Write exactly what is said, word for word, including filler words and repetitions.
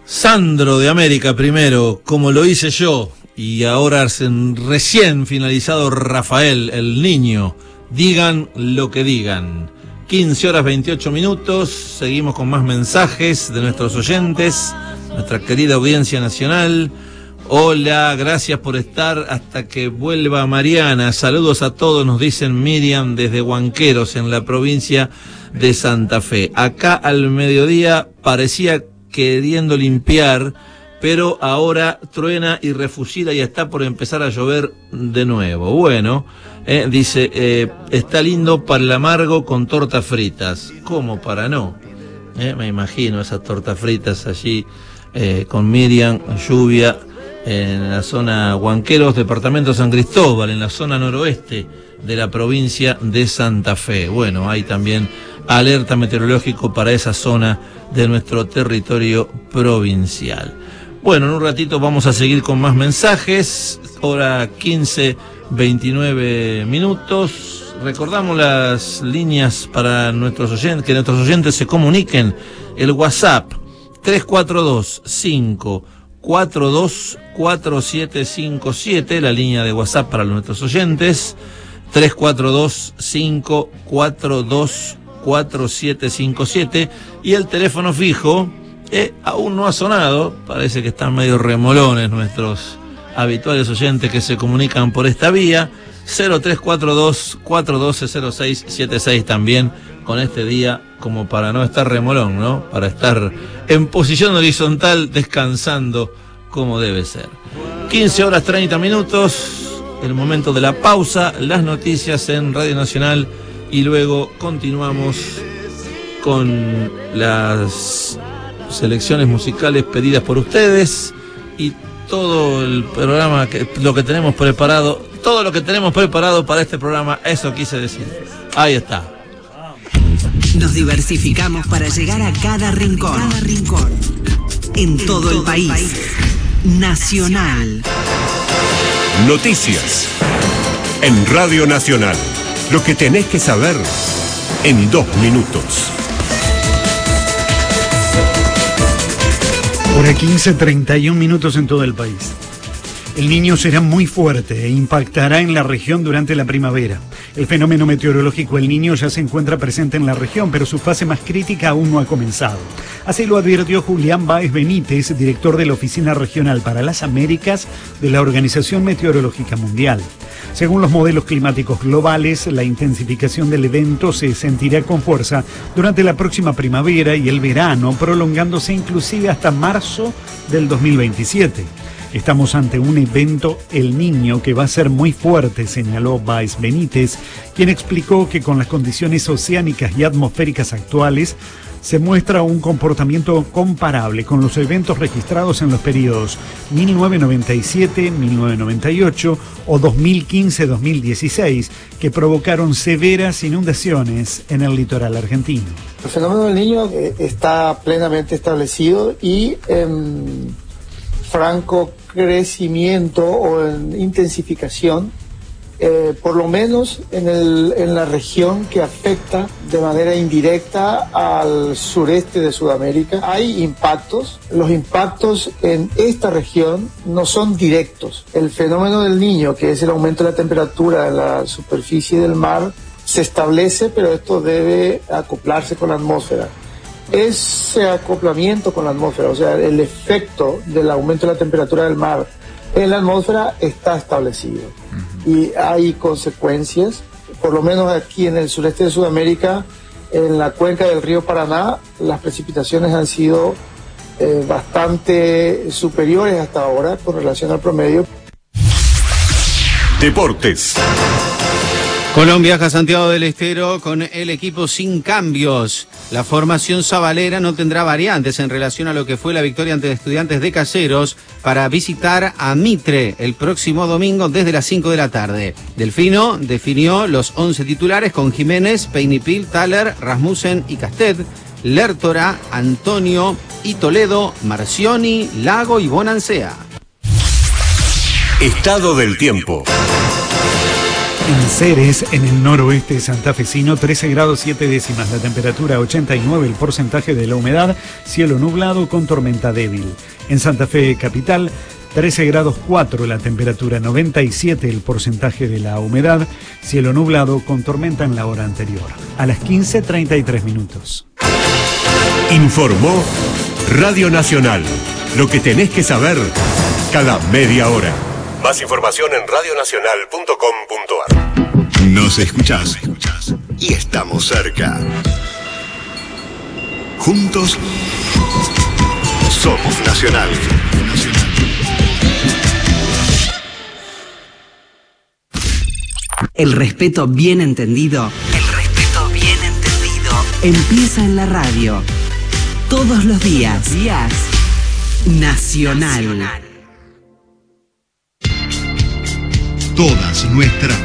Sandro de América primero, como lo hice yo, y ahora recién finalizado Rafael, el niño. Digan lo que digan. quince horas veintiocho minutos, seguimos con más mensajes de nuestros oyentes, nuestra querida audiencia nacional. Hola, gracias por estar hasta que vuelva Mariana. Saludos a todos, nos dicen Miriam desde Huanqueros, en la provincia de Santa Fe. Acá al mediodía parecía queriendo limpiar, pero ahora truena y refugida y está por empezar a llover de nuevo. Bueno, eh, dice, eh, está lindo para el amargo con tortas fritas. ¿Cómo para no? Eh, me imagino esas tortas fritas allí eh, con Miriam, lluvia, en la zona Huanqueros, departamento San Cristóbal, en la zona noroeste de la provincia de Santa Fe. Bueno, hay también alerta meteorológico para esa zona de nuestro territorio provincial. Bueno, en un ratito vamos a seguir con más mensajes. Hora quince, veintinueve minutos. Recordamos las líneas para nuestros oyentes, que nuestros oyentes se comuniquen. El WhatsApp tres cuatro dos, cinco cuatro dos, cuatro siete cinco siete, la línea de WhatsApp para nuestros oyentes. tres cuatro dos, cinco cuatro dos, cuatro siete cinco siete, y el teléfono fijo eh, aún no ha sonado, parece que están medio remolones nuestros habituales oyentes que se comunican por esta vía. Cero tres cuatro dos, cuatro uno dos, cero seis siete seis también con este día, como para no estar remolón, ¿no? Para estar en posición horizontal descansando como debe ser. quince horas treinta minutos, el momento de la pausa, las noticias en Radio Nacional y luego continuamos con las selecciones musicales pedidas por ustedes y todo el programa, que, lo que tenemos preparado, todo lo que tenemos preparado para este programa, eso quise decir. Ahí está. Nos diversificamos para llegar a cada rincón, cada rincón, en todo el país. Nacional. Noticias en Radio Nacional. Lo que tenés que saber en dos minutos. Hora quince, treinta y un minutos en todo el país. El Niño será muy fuerte e impactará en la región durante la primavera. El fenómeno meteorológico El Niño ya se encuentra presente en la región, pero su fase más crítica aún no ha comenzado. Así lo advirtió Julián Báez Benítez, director de la Oficina Regional para las Américas de la Organización Meteorológica Mundial. Según los modelos climáticos globales, la intensificación del evento se sentirá con fuerza durante la próxima primavera y el verano, prolongándose inclusive hasta marzo del dos mil veintisiete. Estamos ante un evento El Niño que va a ser muy fuerte, señaló Báez Benítez, quien explicó que con las condiciones oceánicas y atmosféricas actuales se muestra un comportamiento comparable con los eventos registrados en los periodos mil novecientos noventa y siete, mil novecientos noventa y ocho o dos mil quince, dos mil dieciséis, que provocaron severas inundaciones en el litoral argentino. El fenómeno del Niño está plenamente establecido y en franco crecimiento o en intensificación, eh, por lo menos en, el, en la región que afecta de manera indirecta al sureste de Sudamérica. Hay impactos, los impactos en esta región no son directos. El fenómeno del Niño, que es el aumento de la temperatura en la superficie del mar, se establece, pero esto debe acoplarse con la atmósfera. Ese acoplamiento con la atmósfera, o sea, el efecto del aumento de la temperatura del mar en la atmósfera está establecido. Uh-huh. Y hay consecuencias, por lo menos aquí en el sureste de Sudamérica, en la cuenca del río Paraná, las precipitaciones han sido eh, bastante superiores hasta ahora con relación al promedio. Deportes. Colón viaja a Santiago del Estero con el equipo sin cambios. La formación sabalera no tendrá variantes en relación a lo que fue la victoria ante Estudiantes de Caseros para visitar a Mitre el próximo domingo desde las cinco de la tarde. Delfino definió los once titulares con Jiménez, Peinipil, Thaler, Rasmussen y Castet, Lertora, Antonio y Toledo, Marcioni, Lago y Bonancea. Estado del tiempo. En Ceres, en el noroeste santafesino, trece grados siete décimas, la temperatura ochenta y nueve, el porcentaje de la humedad, cielo nublado con tormenta débil. En Santa Fe capital, trece grados cuatro, la temperatura noventa y siete, el porcentaje de la humedad, cielo nublado con tormenta en la hora anterior. A las quince treinta y tres minutos. Informó Radio Nacional. Lo que tenés que saber cada media hora. Más información en radio nacional punto com punto a r. Nos escuchás y estamos cerca. Juntos somos Nacional. El respeto bien entendido. El respeto bien entendido. Empieza en la radio. Todos los días. Días. Nacional. Todas nuestras